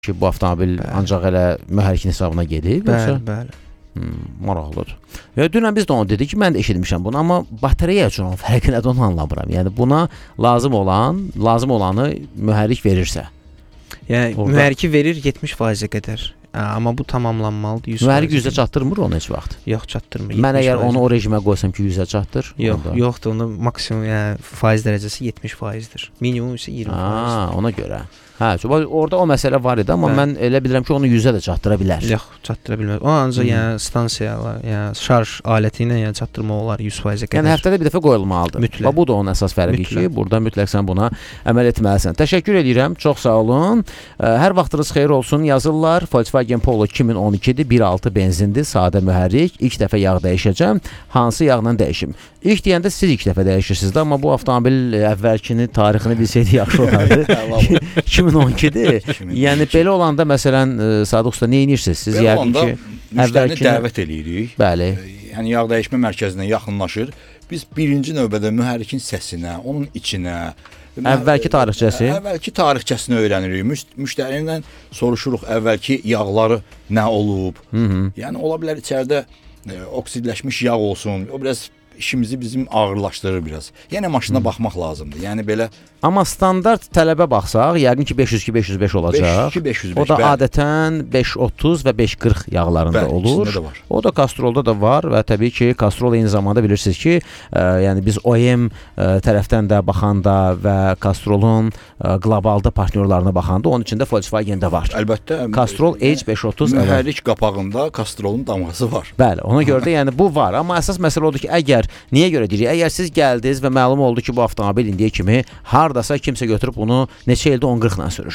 ki, bu avtomobil ancaq elə mühərrikin hesabına gedib, yoxsa? Bəli. Maraqlıdır. Dünən biz də onu dedik ki, mən də eşitmişəm bunu, amma batareya üçün onun fərqi nədir onu anlamıram. Yəni buna lazım olanı mühərrik verirsə. Yəni mühərriki verir 70%-ə qədər. Amma bu tamamlanmalıdır 100%. Mühərrik 100-ə çatdırmır onu heç vaxt. Yox, çatdırmır. Mən əgər onu o rejimə qoysam ki, 100-ə çatdır. Yoxdur, onun maksimum faiz dərəcəsi 70%-dir. Minimum isə 20%. Ona görə. Orada o məsələ var idi, amma mən elə bilirəm ki, onu 100-ə də çatdıra bilər. Yox, çatdıra bilməz. O ancaq stansiyalar, şarj aləti ilə çatdırmaq olar 100%-ə qədər. Yəni həftədə bir dəfə qoyulmalıdır. Mütləq. Bu da onun əsas fərqi ki, burada mütləq sən buna əməl etməlisən. Təşəkkür edirəm, çox sağ olun. Hər vaxtınız xeyir olsun yazırlar. Volkswagen Polo 2012-dir, 1.6 benzindir, sadə mühərrik. İlk dəfə yağ dəyişəcəm. Hansı yağla dəyişim? İlk deyəndə siz ilk dəfə dəyişirsiniz də, amma bu avtomobil əvvəlkini, tarixini bilsəydi yaxşı olardı. 2012-dir. Yəni belə olanda məsələn Sadıq usta nə edirsiniz? Siz yəqin ki, müştərini dəvət eləyirik. Bəli. Yəni yağ dəyişmə mərkəzinə yaxınlaşır. Biz birinci növbədə mühərrikin səsinə, onun içinə, əvvəlki tarixçəsini öyrənirik. Müştərindən soruşuruq əvvəlki yağları nə olub. Yəni ola bilər içəridə oksidləşmiş yağ olsun. O biraz işimizi bizim ağırlaşdırır biraz. Yəni maşına baxmaq lazımdır. Yəni belə. Amma standart tələbə baxsaq, yəqin ki 502-505 olacaq. 502-505. O da adətən 530 və 540 yağlarında olur. O da Castrolda da var və təbii ki, Castrol eyni zamanda bilirsiniz ki, yəni biz OEM tərəfdən də baxanda və Castrolun qlobalda partnyorlarına baxanda onun içində Volkswagen-də var. Əlbəttə. Castrol H530 mühərrik qapağında Castrolun damğası var. Bəli, ona görə də yəni bu var. Amma əsas məsələ odur ki, niyə görə deyirik? Əgər siz gəldiniz və məlum oldu ki, bu avtomobil indiyə kimi hardasa kimsə götürüb bunu neçə ildə 10-40-la sürür.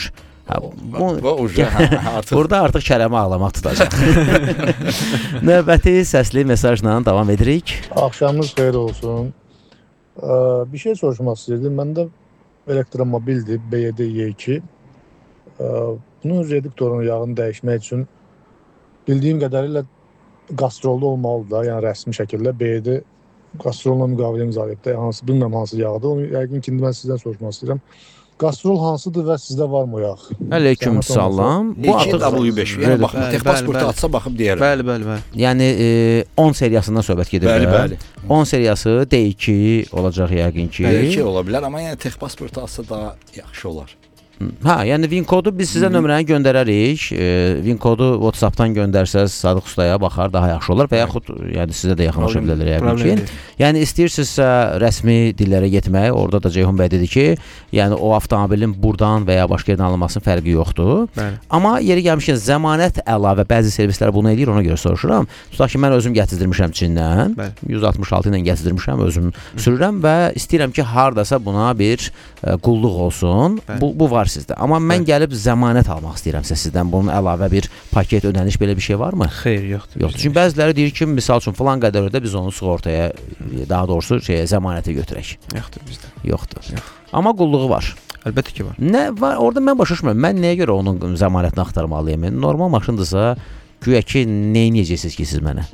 Burada artıq kələmə ağlamaq tutacaq. Növbəti səsli mesajla davam edirik. Axşamınız xeyir olsun. Bir şey soruşmaq istəyirdim. Məndə elektromobildir, BYD Y2. Bunun reduktorunun yağını dəyişmək üçün bildiyim qədərilə Castrolda olmalıdır da, yəni rəsmi şəkildə BYD Castrolla müqavilə imzalayıbdır. Bilmirəm hansı yağdır. Onu yəqin ki, mən sizdən soruşmaq istəyirəm. Castrol hansıdır və sizdə varmı o yağ? Aleyküm salam. Bu artıq W5. Yəni baxın, texpasportu atsa baxıb deyərəm. Bəli. Yəni 10 seriyasından söhbət gedir. Bəli. 10 seriyası D2 olacaq yəqin ki. D2 ola bilər, amma yəni texpasportu atsa daha yaxşı olar. Yəni VIN-kodu biz sizə nömrəni göndərərik. VIN-kodu WhatsApp-dan göndərsəz Sadıq ustaya baxar, daha yaxşı olar və yaxud yəni sizə də yaxınlaşa bilərlər yəqin ki. Yəni istəyirsinizsə rəsmi dillərə getmək, orada da Ceyhun bəy dedi ki, yəni o avtomobilin buradan və ya başqa yerdən alınmasının fərqi yoxdur. Amma yeri gəlmişkən zəmanət əlavə bəzi servislər bunu edir, ona görə soruşuram. Tutaq ki, mən özüm gətirdirmişəm Çindən. 166 ilə gətirdirmişəm, özüm sürürəm və istəyirəm ki, hardasa buna bir qulluq olsun. Bu var sizdə. Amma mən gəlib zəmanət almaq istəyirəm sizdən. Bunun əlavə bir paket ödəniş belə bir şey varmı? Xeyr, yoxdur. Çünki bəziləri deyir ki, misal üçün filan qədər ödə biz onu sığortaya, daha doğrusu zəmanətə götürək. Yoxdur bizdə. Yoxdur. Amma qulluğu var. Əlbəttə ki var. Nə var? Orada mən başa düşmürəm. Mən nəyə görə onun zəmanətini axtarmalıyam? Normal maşındırsa, güya ki, nə edəcəksiniz ki siz mənə?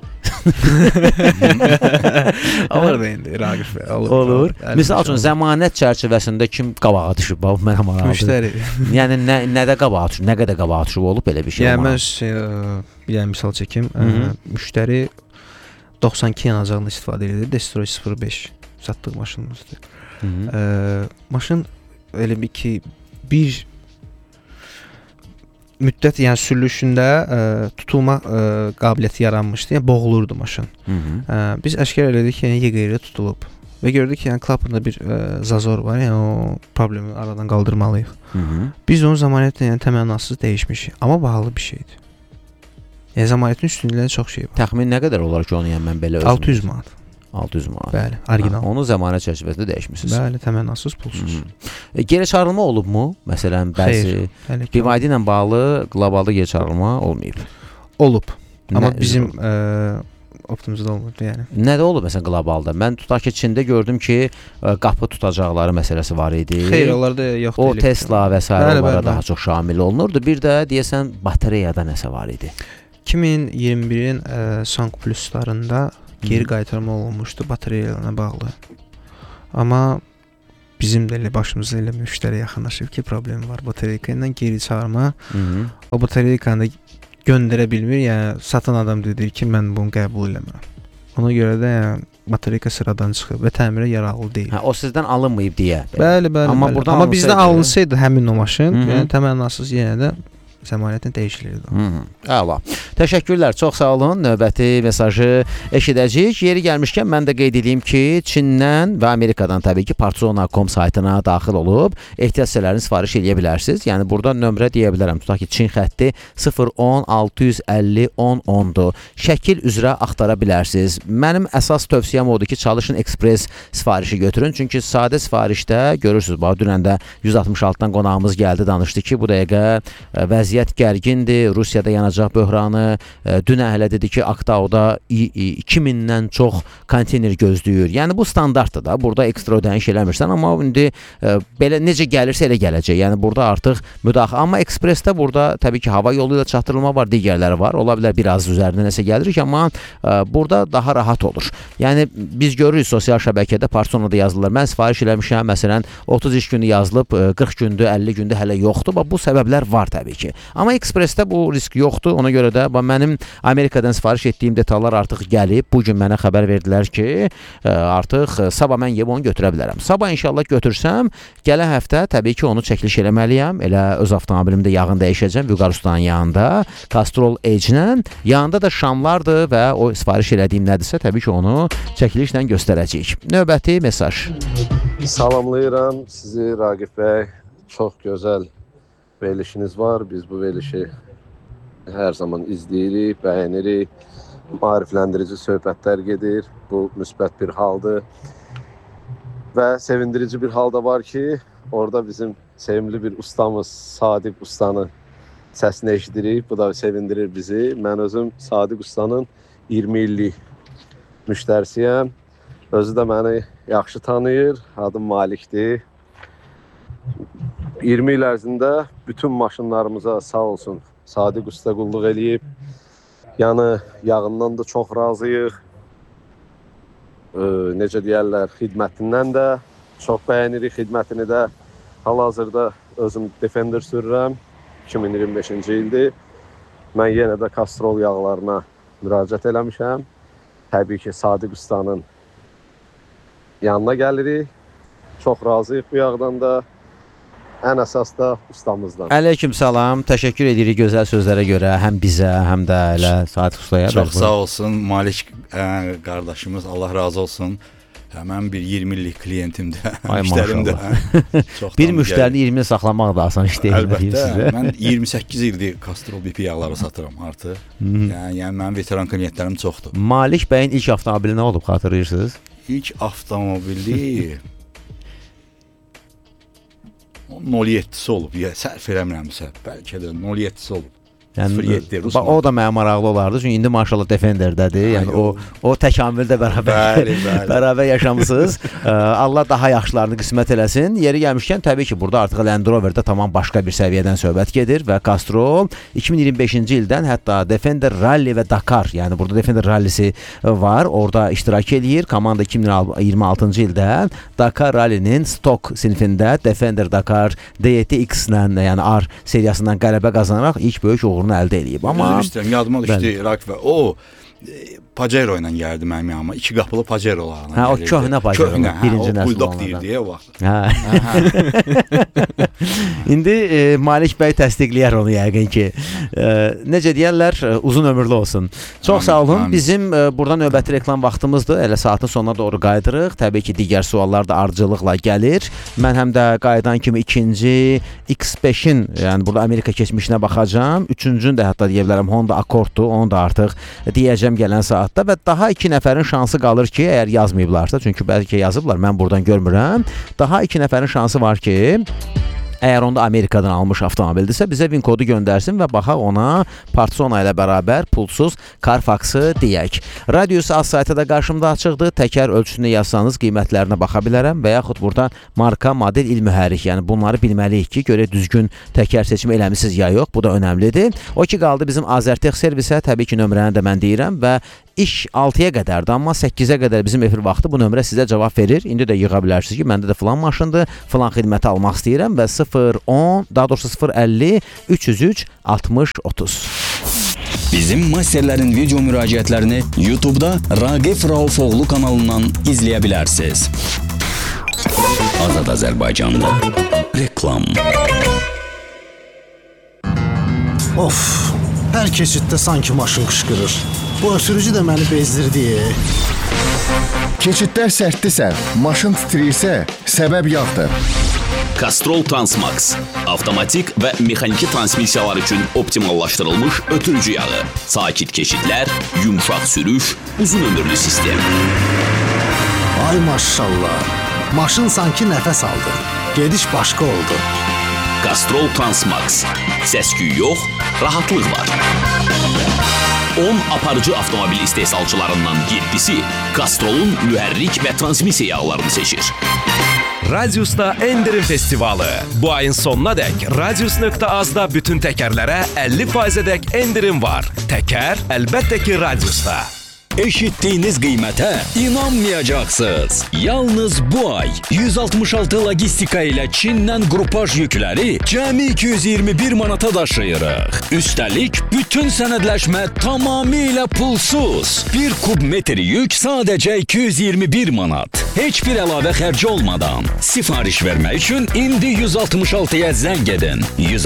Olur da indi, Raqif bəy. Olur. Misal üçün, zəmanət çərçivəsində kim qabağa düşüb? Mənə maraqlıdır. Müştəri. Yəni, nədə qabağa düşüb? Nə qədər qabağa düşüb olub belə bir şey? Yəni, mən bir misal çəkim. Müştəri 92 yanacağını istifadə edir. Destroy 05 satdıq maşınımızdır. Maşın elə bir ki, bir müddət, yəni sürülüşündə tutulma qabiliyyəti yaranmışdı. Yəni boğulurdu maşın. Biz əşkar elədik ki, yəni yeqəyirə tutulub. Və gördük ki, yəni klapında bir zazor var. Yəni o problemi aradan qaldırmalıyıq. Biz onun zəmanətlə yəni təmənnasız dəyişmişik. Amma bahalı bir şeydir. Yəni zəmanətin üstündə çox şey var. Təxmin nə qədər olar ki, onu yəni mən belə özüm? 600 manat. 600 manat. Bəli, orijinal. Onu zəmanət çərçivəsində dəyişmisiniz. Bəli, təmənnasız, pulsuz. Geri çağırılma olubmu? Məsələn, bəzi BYD ilə bağlı qlobalda geri çağırılma olmayıb. Olub. Amma bizim optimizdə olmayıb yəni. Nədə olub məsələn qlobalda? Mən tutaq ki, Çində gördüm ki, qapı tutacaqları məsələsi var idi. Xeyr, onlarda yoxdur. O Tesla və s. onlara daha çox şamil olunurdu. Bir də deyəsən bateriyada nəsə var idi. 2021-in Sank Pluslarında geri qaytarma olunmuşdu batareyalarına bağlı. Amma bizim də elə başımıza elə müştəri yaxınlaşıb ki, problem var. Batareyka ilə geri çağırma. O batareykanı da göndərə bilmir. Yəni satan adam deyir ki, mən bunu qəbul eləmirəm. Ona görə də yəni batareyka sıradan çıxıb və təmirə yararlı deyil. O sizdən alınmayıb deyə. Bəli. Amma bizdən alınsaydı həmin o maşın, yəni təmənnasız yenə də zəmanətin dəyişilirdi. Əla. Təşəkkürlər, çox sağ olun. Növbəti mesajı eşidəcəyik. Yeri gəlmişkən mən də qeyd edeyim ki, Çindən və Amerikadan təbii ki, Partzona.com saytına daxil olub ehtiyac hissələrini sifariş edə bilərsiniz. Yəni burada nömrə deyə bilərəm. Tutaq ki, Çin xətti 010 650 1010-dur. Şəkil üzrə axtara bilərsiniz. Mənim əsas tövsiyəm odur ki, çalışın ekspres sifarişi götürün. Çünki sadə sifarişdə görürsünüz, bax dünən də 166-dan qonağımız gəldi, danışdı ki, bu dəqiqə vəziyyət gərgindir. Rusiyada yanacaq böhranı. Dünə hələ dedi ki, Aktaoda 2000-dən çox konteyner gözləyir. Yəni bu standartdır da. Burada ekstra ödəniş eləmirsən, amma indi belə necə gəlirsə elə gələcək. Yəni burada artıq müdaxilə. Amma ekspresdə burada təbii ki, hava yolu ilə çatdırılma var, digərləri var. Ola bilər biraz üzərinə nəsə gəlirik, amma burada daha rahat olur. Yəni biz görürük sosial şəbəkədə Partzonada yazılır. Mən sifariş eləmişəm, məsələn 30 iş günü yazılıb, 40 gündür, 50 gündür hələ yoxdur. Bu səbəblər var təbii ki. Amma ekspresdə bu risk yoxdur. Ona görə də mənim Amerikadan sifariş etdiyim detallar artıq gəlib. Bugün mənə xəbər verdilər ki, artıq sabah mən yeyib onu götürə bilərəm. Sabah inşallah götürsəm, gələn həftə təbii ki, onu çəkiliş eləməliyəm. Elə öz avtomobilimdə yağını dəyişəcəm. Vüqar Ustanın yanında, Castrol Edge-lə. Yanında da şamlardır və o sifariş elədiyim nədirsə, təbii ki, onu çəkilişlə göstərəcəyik. Növbəti mesaj. Salamlayıram sizi Raqib bəy. Çox gözəl verilişiniz var. Biz bu verilişi hər zaman izləyirik, bəyənirik. Maarifləndirici söhbətlər gedir. Bu müsbət bir haldır. Və sevindirici bir halda var ki, orada bizim sevimli bir ustamız Sadiq Ustanın səsini eşidirik. Bu da sevindirir bizi. Mən özüm Sadiq Ustanın 20 illik müştərisiyəm. Özü də məni yaxşı tanıyır. Adım Malikdir. 20 il ərzində bütün maşınlarımıza sağ olsun Sadiq Usta qulluq eləyib. Yəni yağından da çox razıyıq. Necə deyərlər, xidmətindən də çox bəyənirik xidmətini də. Hal-hazırda özüm Defender sürürəm. 2025-ci ildir. Mən yenə də Castrol yağlarına müraciət eləmişəm. Təbii ki, Sadiq Ustanın yanına gəlirik. Çox razıyıq bu yağdan da. Ən əsas da ustamızdan. Əleyküm salam. Təşəkkür edirik gözəl sözlərə görə həm bizə, həm də elə Sadiq Ustaya. Çox sağ olsun Malik qardaşımız. Allah razı olsun. Mən bir 20 illik kliyentimdir. Ay maşallah. Bir müştərini 20 il saxlamaq da asan iş deyil. Əlbəttə. Mən 28 ildir Castrol BP yağları satıram artıq. Yəni mənim veteran klientlərim çoxdur. Malik bəyin ilk avtomobili nə olub, xatırlayırsınız? İlk avtomobili 07-si olub. Sərf eləmirəmsə, bəlkə də 07-si olub. Yəni o da mənə maraqlı olardı. Çünki indi maşallah Defenderdədir. Yəni o təkamüldə bərabər yaşamısınız. Allah daha yaxşılarını qismət eləsin. Yeri gəlmişkən təbii ki, burada artıq Land Roverdə tamam başqa bir səviyyədən söhbət gedir və Castrol 2025-ci ildən hətta Defender Rally və Dakar, yəni burada Defender Rallisi var. Orada iştirak eləyir. Komanda 2026-cı ildə Dakar Rallinin stok sinifində Defender Dakar DT-X-lə, yəni R seriyasından qələbə qazanaraq ilk böyük uğurunu əldə eləyib. Amma yadıma düşdü Irak və o Pajero ilə gəldi mənim yanıma. 2 qapılı Pajerolarla. Hə, o köhnə Pajero. Birinci nəsil Bulldog deyirdi o vaxt. İndi Malik bəy təsdiqləyər onu yəqin ki. Necə deyərlər, uzun ömürlü olsun. Çox sağ olun. Bizim burada növbəti reklam vaxtımızdır. Elə saatın sonuna doğru qayıdırıq. Təbii ki, digər suallar da ardıcılıqla gəlir. Mən həm də qayıdan kimi ikinci X5-in, yəni burada Amerika keçmişinə baxacağam. Üçüncünü də hətta deyə bilərəm Honda Accorddur. Onu da artıq deyəcəm gələn saatda və daha 2 nəfərin şansı qalır ki, əgər yazmayıblarsa, çünki bəlkə yazıblar, mən buradan görmürəm. Daha 2 nəfərin şansı var ki, əgər onda Amerikadan almış avtomobildirsə, bizə VIN kodu göndərsin və baxaq ona Partizona ilə bərabər pulsuz Carfaxı deyək. Radius az saytı da qarşımda açıqdır. Təkər ölçüsünü yazsanız qiymətlərinə baxa bilərəm və yaxud buradan marka, model, il mühərrik, yəni bunları bilməliyik ki, görə düzgün təkər seçimi eləmisiniz ya yox. Bu da önəmlidir. O ki qaldı bizim Azərtex servisə, təbii ki, nömrəni də mən deyirəm və iş 6-ya qədərdir, amma 8-ə qədər bizim efir vaxtı bu nömrə sizə cavab verir. İndi də yığa bilərsiniz ki, məndə də filan maşındır, filan xidməti almaq istəyirəm və 010, daha doğrusu 050 303 60 30. Bizim masterlərin video müraciətlərini YouTube'da Raqif Raufoğlu kanalından izləyə bilərsiniz. Azad Azərbaycanda reklam. Of, hər keçiddə sanki maşın qışqırır. Bu sürücü də məni bezdirdi. Keçidlər sərtdirsə, maşın titrəyirsə, səbəb yağdır. Castrol Transmax. Avtomatik və mexaniki transmissiyalar üçün optimallaşdırılmış ötürücü yağı. Sakit keçidlər, yumşaq sürüş, uzun ömürlü sistem. Ay maşallah. Maşın sanki nəfəs aldı. Gediş başqa oldu. Castrol Transmax. Səs-küy yox, rahatlıq var. 10 aparıcı avtomobil istehsalçılarından 7'si Castrol'un mühərrik və transmissiya yağlarını seçir. Radius'ta endirim festivalı. Bu ayın sonuna dək Radius.az-da bütün təkərlərə 50%-dək endirim var. Təkər əlbəttə ki Radius'ta. Eşitdiyiniz qiymətə inanmayacaqsınız. Yalnız bu ay 166 logistika ilə Çindən qrupaj yükləri cəmi 221 manata daşıyırıq. Üstəlik, bütün sənədləşmə tamamilə pulsuz. 1 kub metr yük sadəcə 221 manat. Heç bir əlavə xərci olmadan. Sifariş vermək üçün indi 166-ya zəng edin.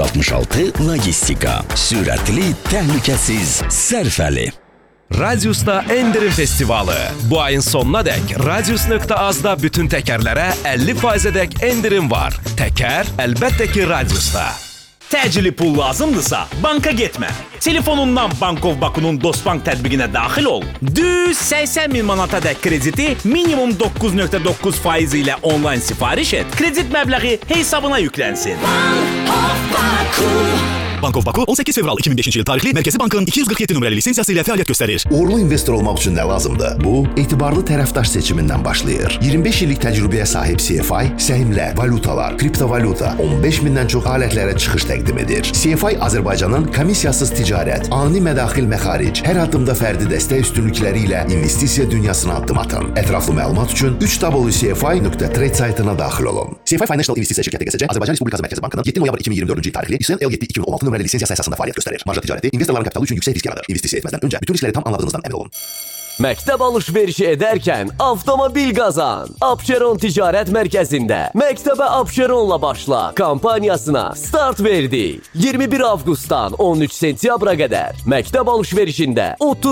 166 logistika. Sürətli, təhlükəsiz, sərfəli. Radius'ta endirim festivalı. Bu ayın sonuna dək Radius.az-da bütün təkərlərə 50%-dək endirim var. Təkər əlbəttə ki Radius'ta. Təcili pul lazımdırsa, banka getmə. Telefonundan Bankov Baku'nun Dostbank tətbiqinə daxil ol. Düz 80 min manata dək krediti minimum 9.9 faizi ilə onlayn sifariş et. Kredit məbləği hesabına yüklənsin. Bankov Baku. Bankov Baku 18 fevral 2005-ci il tarixli Mərkəzi Bankın 247 nömrəli lisensiyası ilə fəaliyyət göstərir. Uğurlu investor olmaq üçün nə lazımdır? Bu, etibarlı tərəfdaş seçimindən başlayır. 25 illik təcrübəyə sahib CFI, səhmlər, valutalar, kriptovalyuta, 15 mindən çox alətlərə çıxış təqdim edir. CFI Azərbaycanın komissiyasız ticarət, ani mədaxil məxaric, hər addımda fərdi dəstək üstünlükləri ilə investisiya dünyasına addım atın. Ətraflı məlumat üçün www.cfi.trade saytına daxil olun. CFI Financial İnvestisiya şirkəti QSC Azərbaycan Respublikası Mərkəzi Bankının 7 noyabr 2024-cü il tarixli İSN L7 2016 nömrəli lisensiyası əsasında fəaliyyət göstərir. Marja ticarəti investorların kapitalı üçün yüksək risk yaradır. İnvestisiya etməzdən öncə bütün riskləri tam anladığınızdan əmin olun. Məktəb alış-verişi edərkən avtomobil qazan. Abşeron Ticarət Mərkəzində Məktəbə Abşeronla başla kampaniyasına start verdi. 21 avqustdan 13 sentyabra qədər məktəb alış-verişində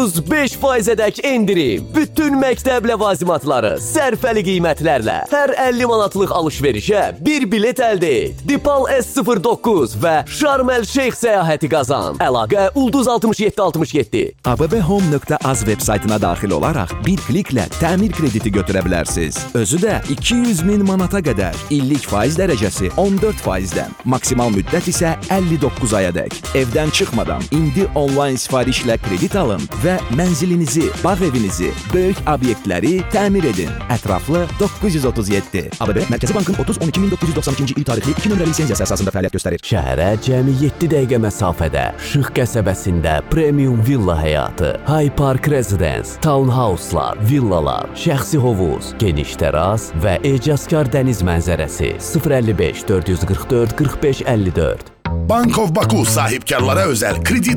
35%-dək endirim. Bütün məktəb ləvazimatları sərfəli qiymətlərlə hər 50 manatlıq alış-verişə bir bilet əldə et. Dipal S09 və Şarm El-Şeyx səyahəti qazan. Əlaqə Ulduz 6767. abbhome.az veb saytına daxil olaraq bir kliklə təmir krediti götürə bilərsiniz. Özü də 200 min manata qədər. İllik faiz dərəcəsi 14%-dən. Maksimal müddət isə 59 ayadək. Evdən çıxmadan indi onlayn sifarişlə kredit alın və mənzilinizi, bağ evinizi, böyük obyektləri təmir edin. Ətraflı 937. ABB Mərkəzi Bankın 30-12-1992-ci il tarixli 2 nömrəli lisensiyası əsasında fəaliyyət göstərir. Şəhərə cəmi 7 dəqiqə məsafədə Şıx qəsəbəsində premium villa həyatı, High Park Residence, townhouse'lar, villalar, şəxsi hovuz, geniş təras və ecazkar dəniz mənzərəsi 055 444 45 54. Bankov Baku sahibkarlara özel kredit